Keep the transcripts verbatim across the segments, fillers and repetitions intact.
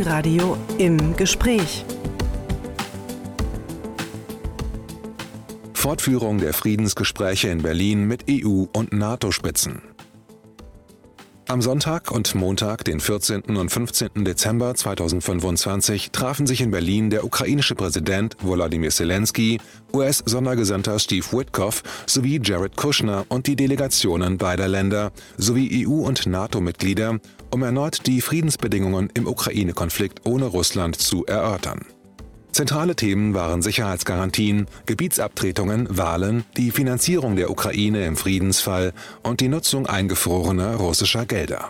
Inforadio im Gespräch. Fortführung der Friedensgespräche in Berlin mit E U- und NATO-Spitzen. Am Sonntag und Montag, den vierzehnten und fünfzehnten Dezember zweitausendfünfundzwanzig, trafen sich in Berlin der ukrainische Präsident Volodymyr Zelensky, U S-Sondergesandter Steve Witkoff sowie Jared Kushner und die Delegationen beider Länder sowie E U- und NATO-Mitglieder, um erneut die Friedensbedingungen im Ukraine-Konflikt ohne Russland zu erörtern. Zentrale Themen waren Sicherheitsgarantien, Gebietsabtretungen, Wahlen, die Finanzierung der Ukraine im Friedensfall und die Nutzung eingefrorener russischer Gelder.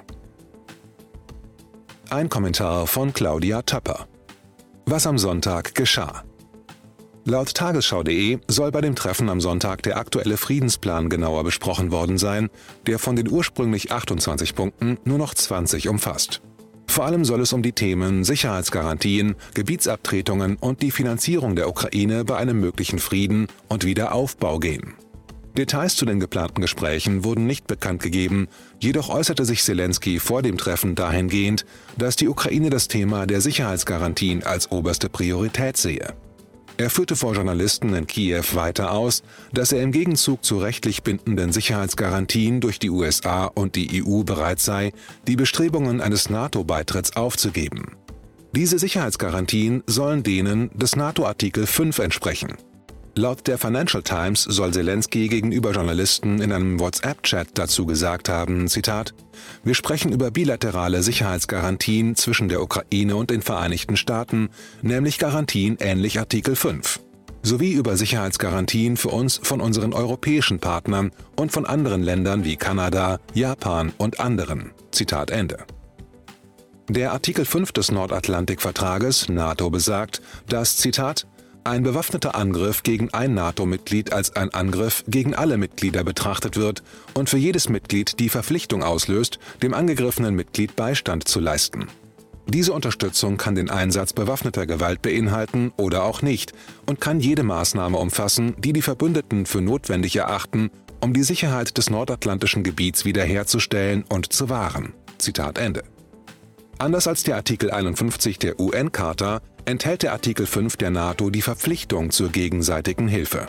Ein Kommentar von Claudia Töpper. Was am Sonntag geschah. Laut Tagesschau punkt de soll bei dem Treffen am Sonntag der aktuelle Friedensplan genauer besprochen worden sein, der von den ursprünglich achtundzwanzig Punkten nur noch zwanzig umfasst. Vor allem soll es um die Themen Sicherheitsgarantien, Gebietsabtretungen und die Finanzierung der Ukraine bei einem möglichen Frieden und Wiederaufbau gehen. Details zu den geplanten Gesprächen wurden nicht bekannt gegeben, jedoch äußerte sich Zelensky vor dem Treffen dahingehend, dass die Ukraine das Thema der Sicherheitsgarantien als oberste Priorität sehe. Er führte vor Journalisten in Kiew weiter aus, dass er im Gegenzug zu rechtlich bindenden Sicherheitsgarantien durch die U S A und die E U bereit sei, die Bestrebungen eines NATO-Beitritts aufzugeben. Diese Sicherheitsgarantien sollen denen des NATO-Artikel fünf entsprechen. Laut der Financial Times soll Zelensky gegenüber Journalisten in einem WhatsApp-Chat dazu gesagt haben, Zitat, „Wir sprechen über bilaterale Sicherheitsgarantien zwischen der Ukraine und den Vereinigten Staaten, nämlich Garantien ähnlich Artikel fünf, sowie über Sicherheitsgarantien für uns von unseren europäischen Partnern und von anderen Ländern wie Kanada, Japan und anderen." Zitat Ende. Der Artikel fünf des Nordatlantikvertrages NATO besagt, dass, Zitat, „ein bewaffneter Angriff gegen ein NATO-Mitglied als ein Angriff gegen alle Mitglieder betrachtet wird und für jedes Mitglied die Verpflichtung auslöst, dem angegriffenen Mitglied Beistand zu leisten. Diese Unterstützung kann den Einsatz bewaffneter Gewalt beinhalten oder auch nicht und kann jede Maßnahme umfassen, die die Verbündeten für notwendig erachten, um die Sicherheit des nordatlantischen Gebiets wiederherzustellen und zu wahren." Zitat Ende. Anders als der Artikel einundfünfzig der U N-Charta enthält der Artikel fünf der NATO die Verpflichtung zur gegenseitigen Hilfe.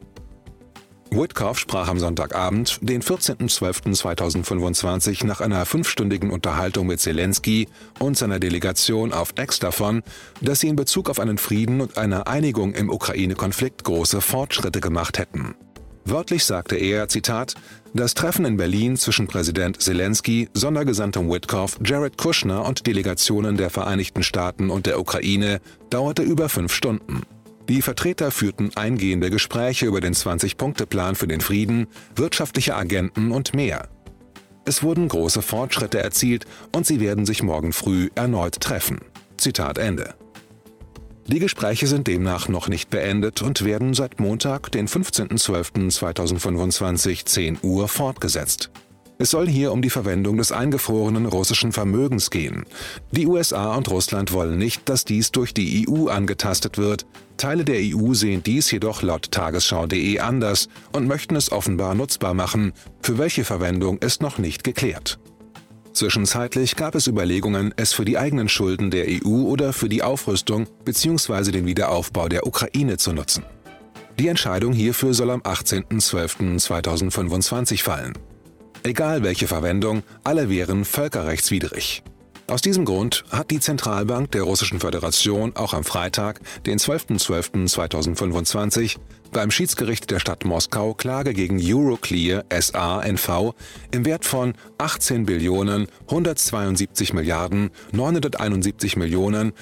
Witkoff sprach am Sonntagabend, den vierzehnten zwölften zweitausendfünfundzwanzig, nach einer fünfstündigen Unterhaltung mit Zelensky und seiner Delegation auf X davon, dass sie in Bezug auf einen Frieden und eine Einigung im Ukraine-Konflikt große Fortschritte gemacht hätten. Wörtlich sagte er, Zitat, „Das Treffen in Berlin zwischen Präsident Zelensky, Sondergesandtem Witkoff, Jared Kushner und Delegationen der Vereinigten Staaten und der Ukraine dauerte über fünf Stunden. Die Vertreter führten eingehende Gespräche über den zwanzig-Punkte-Plan für den Frieden, wirtschaftliche Agenden und mehr. Es wurden große Fortschritte erzielt und sie werden sich morgen früh erneut treffen." Zitat Ende. Die Gespräche sind demnach noch nicht beendet und werden seit Montag, den fünfzehnten zwölften zweitausendfünfundzwanzig, zehn Uhr fortgesetzt. Es soll hier um die Verwendung des eingefrorenen russischen Vermögens gehen. Die U S A und Russland wollen nicht, dass dies durch die E U angetastet wird. Teile der E U sehen dies jedoch laut Tagesschau punkt de anders und möchten es offenbar nutzbar machen. Für welche Verwendung ist noch nicht geklärt. Zwischenzeitlich gab es Überlegungen, es für die eigenen Schulden der E U oder für die Aufrüstung bzw. den Wiederaufbau der Ukraine zu nutzen. Die Entscheidung hierfür soll am achtzehnten zwölften zweitausendfünfundzwanzig fallen. Egal welche Verwendung, alle wären völkerrechtswidrig. Aus diesem Grund hat die Zentralbank der Russischen Föderation auch am Freitag, den zwölften zwölften zweitausendfünfundzwanzig, beim Schiedsgericht der Stadt Moskau Klage gegen Euroclear S A N V im Wert von achtzehn Billionen hundertzweiundsiebzig Milliarden neunhunderteinundsiebzig Millionen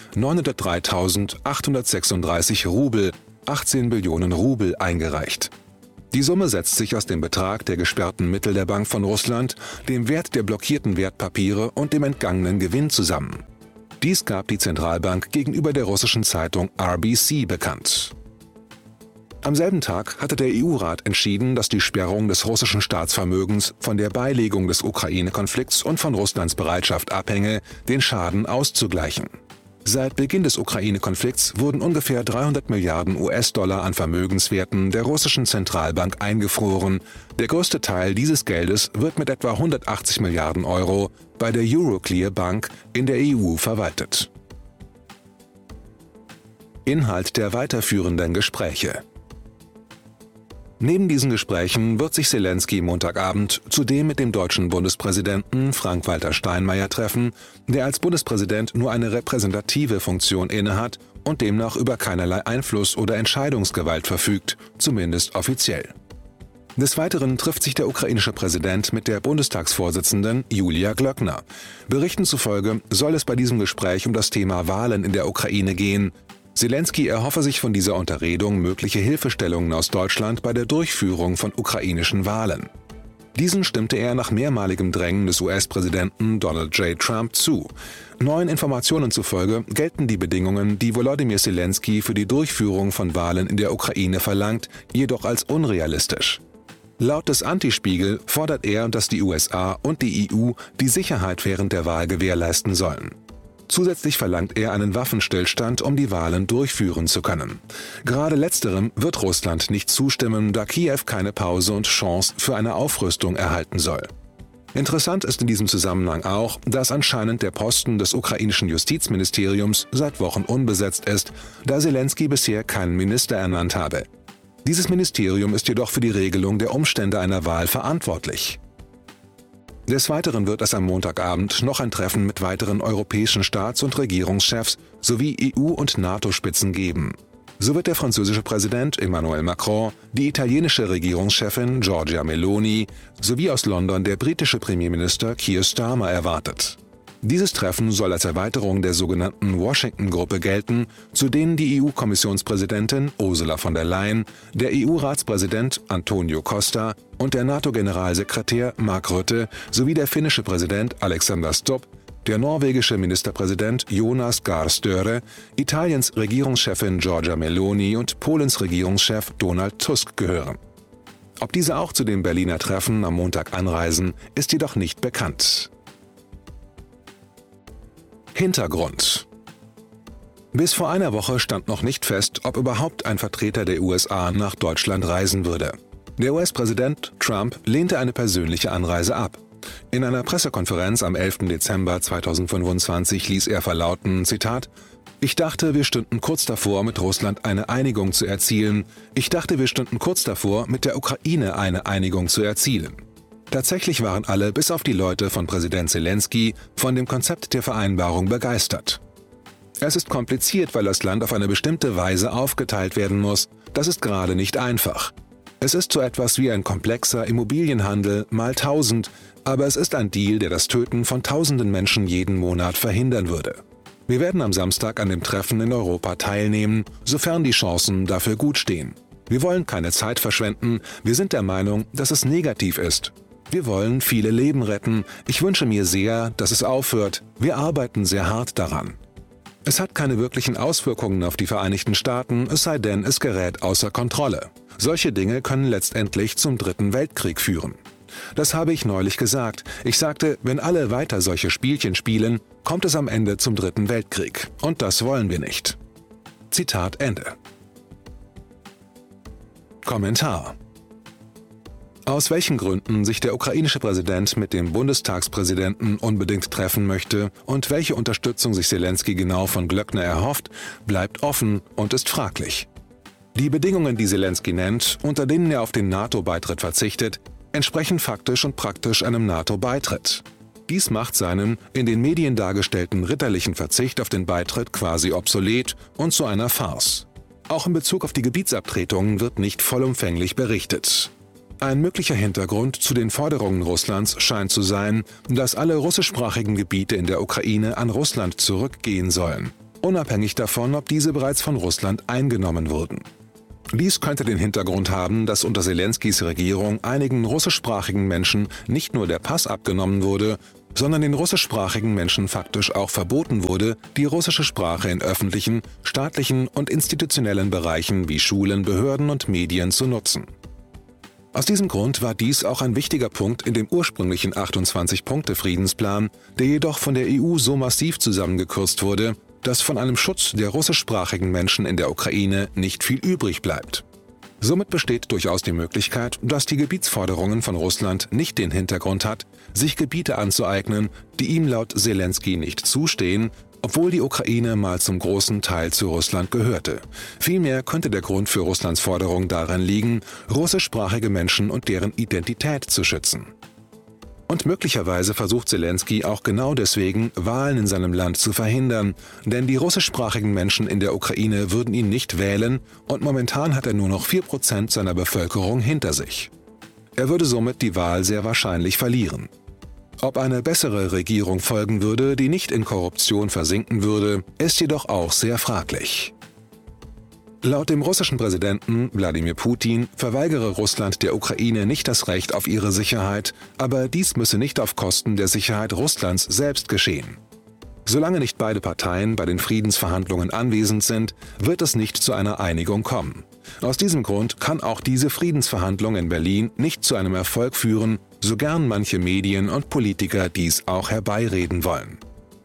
neunhundertdreitausendachthundertsechsunddreißig Rubel, achtzehn Billionen Rubel eingereicht. Die Summe setzt sich aus dem Betrag der gesperrten Mittel der Bank von Russland, dem Wert der blockierten Wertpapiere und dem entgangenen Gewinn zusammen. Dies gab die Zentralbank gegenüber der russischen Zeitung R B C bekannt. Am selben Tag hatte der E U-Rat entschieden, dass die Sperrung des russischen Staatsvermögens von der Beilegung des Ukraine-Konflikts und von Russlands Bereitschaft abhänge, den Schaden auszugleichen. Seit Beginn des Ukraine-Konflikts wurden ungefähr dreihundert Milliarden U S-Dollar an Vermögenswerten der russischen Zentralbank eingefroren. Der größte Teil dieses Geldes wird mit etwa hundertachtzig Milliarden Euro bei der Euroclear Bank in der E U verwaltet. Inhalt der weiterführenden Gespräche. Neben diesen Gesprächen wird sich Selenskyj Montagabend zudem mit dem deutschen Bundespräsidenten Frank-Walter Steinmeier treffen, der als Bundespräsident nur eine repräsentative Funktion innehat und demnach über keinerlei Einfluss oder Entscheidungsgewalt verfügt, zumindest offiziell. Des Weiteren trifft sich der ukrainische Präsident mit der Bundestagsvorsitzenden Julia Glöckner. Berichten zufolge soll es bei diesem Gespräch um das Thema Wahlen in der Ukraine gehen. Selenskyj erhoffe sich von dieser Unterredung mögliche Hilfestellungen aus Deutschland bei der Durchführung von ukrainischen Wahlen. Diesen stimmte er nach mehrmaligem Drängen des U S-Präsidenten Donald J. Trump zu. Neuen Informationen zufolge gelten die Bedingungen, die Volodymyr Selenskyj für die Durchführung von Wahlen in der Ukraine verlangt, jedoch als unrealistisch. Laut des Antispiegel fordert er, dass die U S A und die E U die Sicherheit während der Wahl gewährleisten sollen. Zusätzlich verlangt er einen Waffenstillstand, um die Wahlen durchführen zu können. Gerade letzterem wird Russland nicht zustimmen, da Kiew keine Pause und Chance für eine Aufrüstung erhalten soll. Interessant ist in diesem Zusammenhang auch, dass anscheinend der Posten des ukrainischen Justizministeriums seit Wochen unbesetzt ist, da Selenskyj bisher keinen Minister ernannt habe. Dieses Ministerium ist jedoch für die Regelung der Umstände einer Wahl verantwortlich. Des Weiteren wird es am Montagabend noch ein Treffen mit weiteren europäischen Staats- und Regierungschefs sowie E U- und NATO-Spitzen geben. So wird der französische Präsident Emmanuel Macron, die italienische Regierungschefin Giorgia Meloni sowie aus London der britische Premierminister Keir Starmer erwartet. Dieses Treffen soll als Erweiterung der sogenannten Washington-Gruppe gelten, zu denen die E U-Kommissionspräsidentin Ursula von der Leyen, der E U-Ratspräsident Antonio Costa und der NATO-Generalsekretär Mark Rutte sowie der finnische Präsident Alexander Stubb, der norwegische Ministerpräsident Jonas Gahr Støre, Italiens Regierungschefin Giorgia Meloni und Polens Regierungschef Donald Tusk gehören. Ob diese auch zu dem Berliner Treffen am Montag anreisen, ist jedoch nicht bekannt. Hintergrund: Bis vor einer Woche stand noch nicht fest, ob überhaupt ein Vertreter der U S A nach Deutschland reisen würde. Der U S-Präsident Trump lehnte eine persönliche Anreise ab. In einer Pressekonferenz am elften Dezember zweitausendfünfundzwanzig ließ er verlauten, Zitat, »Ich dachte, wir stünden kurz davor, mit Russland eine Einigung zu erzielen. Ich dachte, wir stünden kurz davor, mit der Ukraine eine Einigung zu erzielen.« Tatsächlich waren alle, bis auf die Leute von Präsident Selenskyj, von dem Konzept der Vereinbarung begeistert. Es ist kompliziert, weil das Land auf eine bestimmte Weise aufgeteilt werden muss. Das ist gerade nicht einfach. Es ist so etwas wie ein komplexer Immobilienhandel mal tausend, aber es ist ein Deal, der das Töten von tausenden Menschen jeden Monat verhindern würde. Wir werden am Samstag an dem Treffen in Europa teilnehmen, sofern die Chancen dafür gut stehen. Wir wollen keine Zeit verschwenden, wir sind der Meinung, dass es negativ ist. Wir wollen viele Leben retten. Ich wünsche mir sehr, dass es aufhört. Wir arbeiten sehr hart daran. Es hat keine wirklichen Auswirkungen auf die Vereinigten Staaten, es sei denn, es gerät außer Kontrolle. Solche Dinge können letztendlich zum Dritten Weltkrieg führen. Das habe ich neulich gesagt. Ich sagte, wenn alle weiter solche Spielchen spielen, kommt es am Ende zum Dritten Weltkrieg. Und das wollen wir nicht. Zitat Ende. Kommentar: Aus welchen Gründen sich der ukrainische Präsident mit dem Bundestagspräsidenten unbedingt treffen möchte und welche Unterstützung sich Selenskyj genau von Glöckner erhofft, bleibt offen und ist fraglich. Die Bedingungen, die Selenskyj nennt, unter denen er auf den NATO-Beitritt verzichtet, entsprechen faktisch und praktisch einem NATO-Beitritt. Dies macht seinen in den Medien dargestellten ritterlichen Verzicht auf den Beitritt quasi obsolet und zu einer Farce. Auch in Bezug auf die Gebietsabtretungen wird nicht vollumfänglich berichtet. Ein möglicher Hintergrund zu den Forderungen Russlands scheint zu sein, dass alle russischsprachigen Gebiete in der Ukraine an Russland zurückgehen sollen, unabhängig davon, ob diese bereits von Russland eingenommen wurden. Dies könnte den Hintergrund haben, dass unter Selenskyjs Regierung einigen russischsprachigen Menschen nicht nur der Pass abgenommen wurde, sondern den russischsprachigen Menschen faktisch auch verboten wurde, die russische Sprache in öffentlichen, staatlichen und institutionellen Bereichen wie Schulen, Behörden und Medien zu nutzen. Aus diesem Grund war dies auch ein wichtiger Punkt in dem ursprünglichen achtundzwanzig-Punkte-Friedensplan, der jedoch von der E U so massiv zusammengekürzt wurde, dass von einem Schutz der russischsprachigen Menschen in der Ukraine nicht viel übrig bleibt. Somit besteht durchaus die Möglichkeit, dass die Gebietsforderungen von Russland nicht den Hintergrund hat, sich Gebiete anzueignen, die ihm laut Selenskyj nicht zustehen, obwohl die Ukraine mal zum großen Teil zu Russland gehörte. Vielmehr könnte der Grund für Russlands Forderung darin liegen, russischsprachige Menschen und deren Identität zu schützen. Und möglicherweise versucht Selenskyj auch genau deswegen, Wahlen in seinem Land zu verhindern, denn die russischsprachigen Menschen in der Ukraine würden ihn nicht wählen und momentan hat er nur noch vier Prozent seiner Bevölkerung hinter sich. Er würde somit die Wahl sehr wahrscheinlich verlieren. Ob eine bessere Regierung folgen würde, die nicht in Korruption versinken würde, ist jedoch auch sehr fraglich. Laut dem russischen Präsidenten Wladimir Putin verweigere Russland der Ukraine nicht das Recht auf ihre Sicherheit, aber dies müsse nicht auf Kosten der Sicherheit Russlands selbst geschehen. Solange nicht beide Parteien bei den Friedensverhandlungen anwesend sind, wird es nicht zu einer Einigung kommen. Aus diesem Grund kann auch diese Friedensverhandlung in Berlin nicht zu einem Erfolg führen, so gern manche Medien und Politiker dies auch herbeireden wollen.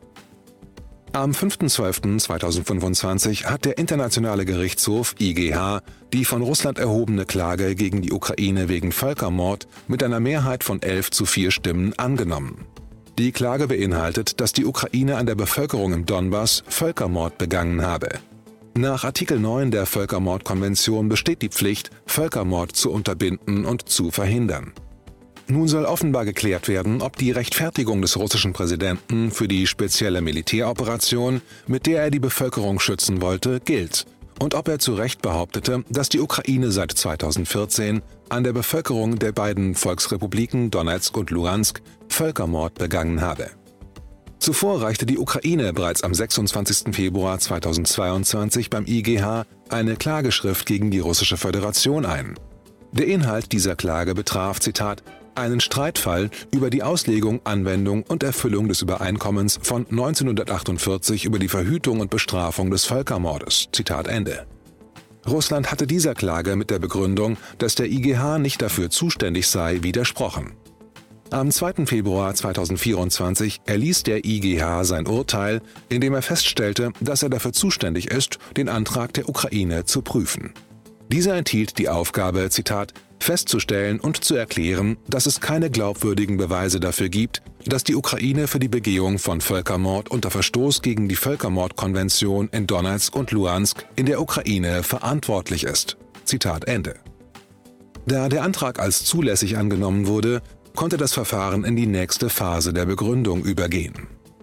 Am fünften zwölften zweitausendfünfundzwanzig hat der Internationale Gerichtshof I G H die von Russland erhobene Klage gegen die Ukraine wegen Völkermord mit einer Mehrheit von elf zu vier Stimmen angenommen. Die Klage beinhaltet, dass die Ukraine an der Bevölkerung im Donbass Völkermord begangen habe. Nach Artikel neun der Völkermordkonvention besteht die Pflicht, Völkermord zu unterbinden und zu verhindern. Nun soll offenbar geklärt werden, ob die Rechtfertigung des russischen Präsidenten für die spezielle Militäroperation, mit der er die Bevölkerung schützen wollte, gilt und ob er zu Recht behauptete, dass die Ukraine seit zweitausendvierzehn an der Bevölkerung der beiden Volksrepubliken Donezk und Luhansk Völkermord begangen habe. Zuvor reichte die Ukraine bereits am sechsundzwanzigsten Februar zweitausendzweiundzwanzig beim I G H eine Klageschrift gegen die Russische Föderation ein. Der Inhalt dieser Klage betraf, Zitat, einen Streitfall über die Auslegung, Anwendung und Erfüllung des Übereinkommens von neunzehnhundertachtundvierzig über die Verhütung und Bestrafung des Völkermordes. Zitat Ende. Russland hatte dieser Klage mit der Begründung, dass der I G H nicht dafür zuständig sei, widersprochen. Am zweiten Februar zweitausendvierundzwanzig erließ der I G H sein Urteil, in dem er feststellte, dass er dafür zuständig ist, den Antrag der Ukraine zu prüfen. Dieser enthielt die Aufgabe, Zitat, festzustellen und zu erklären, dass es keine glaubwürdigen Beweise dafür gibt, dass die Ukraine für die Begehung von Völkermord unter Verstoß gegen die Völkermordkonvention in Donezk und Luhansk in der Ukraine verantwortlich ist. Zitat Ende. Da der Antrag als zulässig angenommen wurde, konnte das Verfahren in die nächste Phase der Begründung übergehen.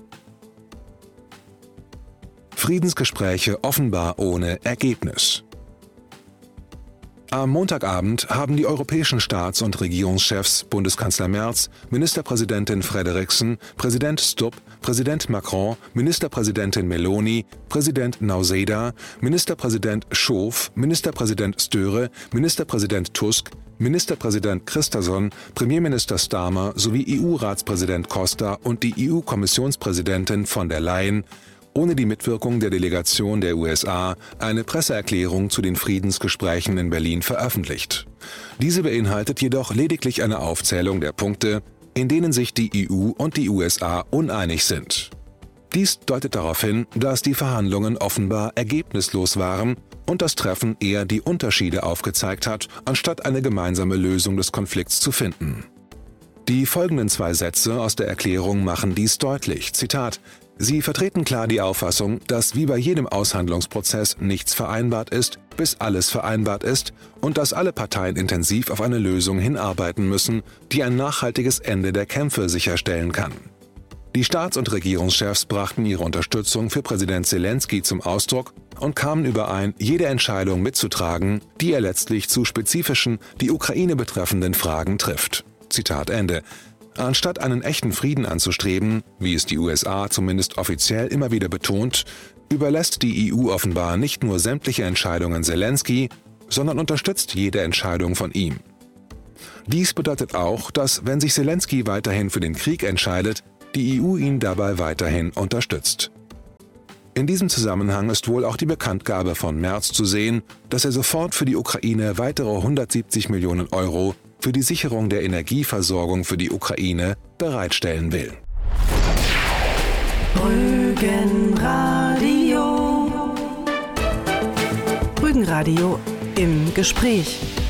Friedensgespräche offenbar ohne Ergebnis. Am Montagabend haben die europäischen Staats- und Regierungschefs Bundeskanzler Merz, Ministerpräsidentin Frederiksen, Präsident Stubb, Präsident Macron, Ministerpräsidentin Meloni, Präsident Nausėda, Ministerpräsident Schoof, Ministerpräsident Störe, Ministerpräsident Tusk, Ministerpräsident Christensen, Premierminister Starmer sowie E U-Ratspräsident Costa und die E U-Kommissionspräsidentin von der Leyen ohne die Mitwirkung der Delegation der U S A eine Presseerklärung zu den Friedensgesprächen in Berlin veröffentlicht. Diese beinhaltet jedoch lediglich eine Aufzählung der Punkte, in denen sich die E U und die U S A uneinig sind. Dies deutet darauf hin, dass die Verhandlungen offenbar ergebnislos waren und das Treffen eher die Unterschiede aufgezeigt hat, anstatt eine gemeinsame Lösung des Konflikts zu finden. Die folgenden zwei Sätze aus der Erklärung machen dies deutlich. Zitat: Sie vertreten klar die Auffassung, dass wie bei jedem Aushandlungsprozess nichts vereinbart ist, bis alles vereinbart ist und dass alle Parteien intensiv auf eine Lösung hinarbeiten müssen, die ein nachhaltiges Ende der Kämpfe sicherstellen kann. Die Staats- und Regierungschefs brachten ihre Unterstützung für Präsident Selenskyj zum Ausdruck und kamen überein, jede Entscheidung mitzutragen, die er letztlich zu spezifischen, die Ukraine betreffenden Fragen trifft. Zitat Ende. Anstatt einen echten Frieden anzustreben, wie es die U S A zumindest offiziell immer wieder betont, überlässt die E U offenbar nicht nur sämtliche Entscheidungen Selenskyj, sondern unterstützt jede Entscheidung von ihm. Dies bedeutet auch, dass, wenn sich Selenskyj weiterhin für den Krieg entscheidet, die E U ihn dabei weiterhin unterstützt. In diesem Zusammenhang ist wohl auch die Bekanntgabe von Merz zu sehen, dass er sofort für die Ukraine weitere hundertsiebzig Millionen Euro für die Sicherung der Energieversorgung für die Ukraine bereitstellen will. Rügenradio. Rügenradio im Gespräch.